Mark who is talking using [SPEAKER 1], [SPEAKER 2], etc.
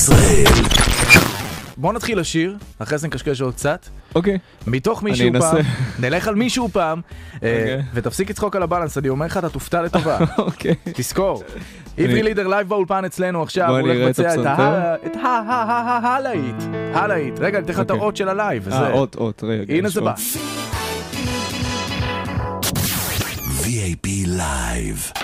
[SPEAKER 1] בוא נתחיל לשיר, אחרי זה נקשקש עוד קצת.
[SPEAKER 2] אוקיי.
[SPEAKER 1] מתוך מישהו פעם, נלך על מישהו פעם, ותפסיק לצחוק על הבלנס, אני אומר לך, אתה תופתע לטובה.
[SPEAKER 2] אוקיי.
[SPEAKER 1] תזכור. עברי לידר לייב באולפן אצלנו עכשיו, הוא הולך לבצע את הלהיט. רגע, אני אתן לך את האות של הלייב.
[SPEAKER 2] אות, רגע.
[SPEAKER 1] הנה זה בא.
[SPEAKER 3] VAP Live.